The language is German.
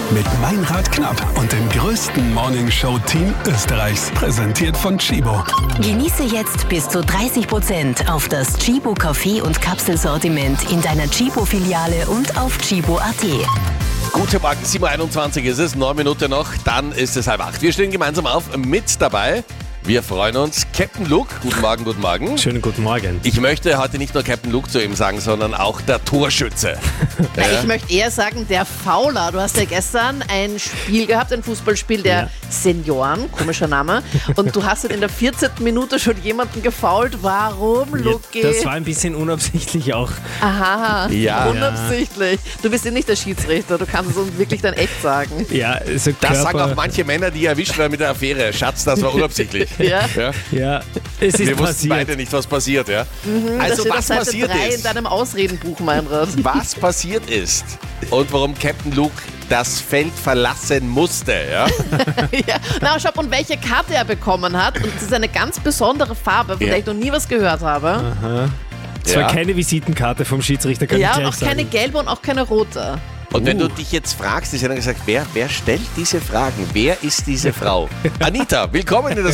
Mit Meinrad Knapp und dem größten Morningshow-Team Österreichs. Präsentiert von Tchibo. Genieße jetzt bis zu 30% auf das Tchibo Kaffee- und Kapselsortiment in deiner Tchibo-Filiale und auf tchibo.at. Guten Morgen, 7.21 Uhr ist es, 9 Minuten noch, dann ist es 7:30. Wir stehen gemeinsam auf, mit dabei. Wir freuen uns. Captain Luke, guten Morgen, guten Morgen. Schönen guten Morgen. Ich möchte heute nicht nur Captain Luke zu ihm sagen, sondern auch der Torschütze. Na, ich möchte eher sagen, der Fauler. Du hast ja gestern ein Spiel gehabt, ein Fußballspiel der Senioren, komischer Name. Und du hast in der 14. Minute schon jemanden gefoult. Warum, Luki? Das war ein bisschen unabsichtlich auch. Aha, Ja. unabsichtlich. Du bist ja nicht der Schiedsrichter, du kannst es uns wirklich dann echt sagen. Ja, also Das sagen auch manche Männer, die erwischt werden mit der Affäre. Schatz, das war unabsichtlich. Ja. Ja, es ist Wir wussten passiert. beide nicht, was passiert. Ja? Das Also steht auf was Seite passiert 3 in ist, deinem Ausredenbuch, Meinrad. was passiert ist und warum Captain Luke das Feld verlassen musste. Ja? Ja. Na, schau, und welche Karte er bekommen hat. Und das ist eine ganz besondere Farbe, von der ich noch nie was gehört habe. Es war Ja. keine Visitenkarte vom Schiedsrichter, kann ich Ja, und gleich auch keine sagen. gelbe und auch keine rote. Und wenn du dich jetzt fragst, ist ja dann gesagt, wer stellt diese Fragen? Wer ist diese Frau? Anita, willkommen in der